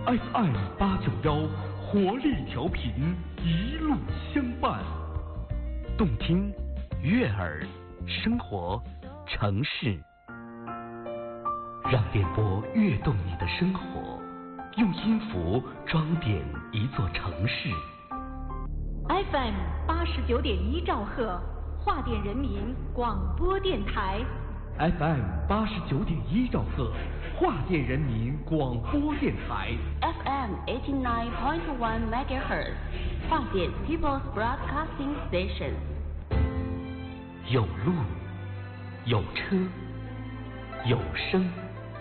FM 891活力调频，一路相伴， 动听、悦耳、生活、城市，让电波跃动你的生活，用音符装点一座城市。 FM 89.1兆赫，华电人民广播电台。 FM 89.1兆赫，华电人民广播电台。 FM 89.1 MHz， 华电 People's Broadcasting Station。 有路，有车，有声。